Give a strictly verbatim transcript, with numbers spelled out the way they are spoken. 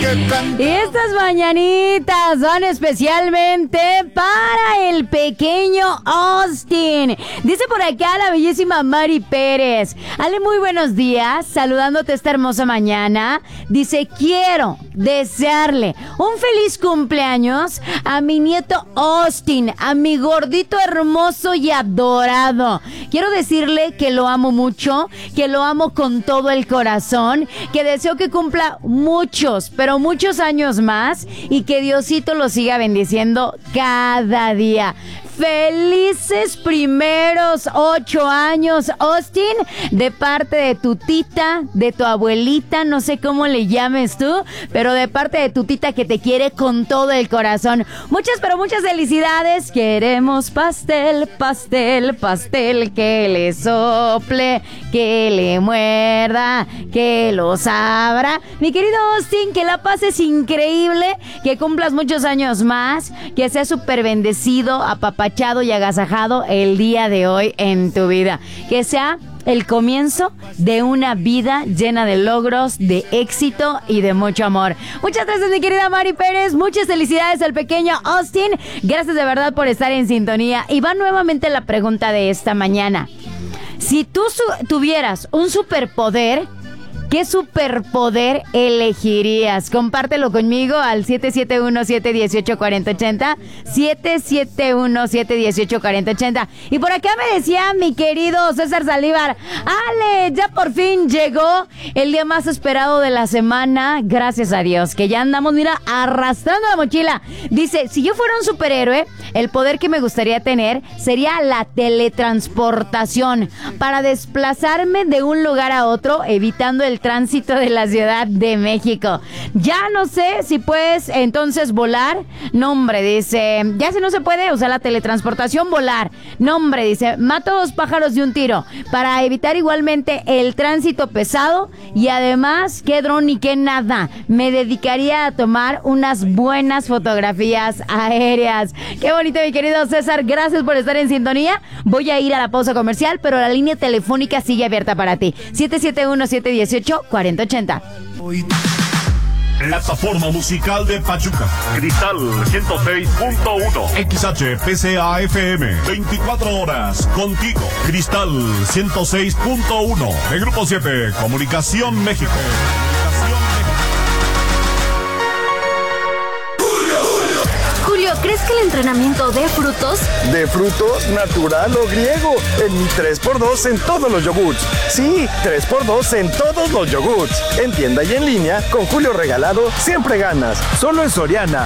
Y estas mañanitas son especialmente para el pequeño Austin. Dice por acá la bellísima Mari Pérez. Ale, muy buenos días, saludándote esta hermosa mañana. Dice, quiero desearle un feliz cumpleaños a mi nieto Austin, a mi gordito hermoso y adorado. Quiero decirle que lo amo mucho, que lo amo con todo el corazón, que deseo que cumpla muchos, pero muchos años más y que Diosito lo siga bendiciendo cada día. Felices primeros ocho años, Austin, de parte de tu tita, de tu abuelita, no sé cómo le llames tú, pero de parte de tu tita que te quiere con todo el corazón. Muchas, pero muchas felicidades. Queremos pastel, pastel, pastel, que le sople, que le muerda, que los abra. Mi querido Austin, que la pases increíble, que cumplas muchos años más, que seas súper bendecido, apapachado y agasajado el día de hoy en tu vida. Que sea el comienzo de una vida llena de logros, de éxito y de mucho amor. Muchas gracias, mi querida Mari Pérez. Muchas felicidades al pequeño Austin. Gracias de verdad por estar en sintonía. Y va nuevamente la pregunta de esta mañana. Si tú su- tuvieras un superpoder, ¿qué superpoder elegirías? Compártelo conmigo al siete siete uno, siete uno ocho, cuatro cero ocho cero, siete siete uno, siete uno ocho, cuatro cero ocho cero. Y por acá me decía mi querido César Saldívar, Ale, ya por fin llegó el día más esperado de la semana, gracias a Dios, que ya andamos, mira, arrastrando la mochila. Dice, si yo fuera un superhéroe, el poder que me gustaría tener sería la teletransportación, para desplazarme de un lugar a otro, evitando el tránsito de la Ciudad de México. Ya no sé si puedes entonces volar. No, hombre, dice, ya si no se puede usar la teletransportación, volar. No, hombre, dice, mato dos pájaros de un tiro para evitar igualmente el tránsito pesado y además, qué dron y qué nada. Me dedicaría a tomar unas buenas fotografías aéreas. Qué bonito, mi querido César. Gracias por estar en sintonía. Voy a ir a la pausa comercial, pero la línea telefónica sigue abierta para ti. siete siete uno, siete uno ocho, cuatro cero ocho cero. Plataforma musical de Pachuca. Cristal ciento seis punto uno. X H P C A F M. veinticuatro horas contigo. Cristal ciento seis punto uno. De Grupo siete. Comunicación México. Julio, ¿crees que el entrenamiento dé frutos? ¿De frutos, natural o griego? En mi tres por dos en todos los yogurts. Sí, tres por dos en todos los yogurts. En tienda y en línea, con Julio Regalado, siempre ganas. Solo en Soriana.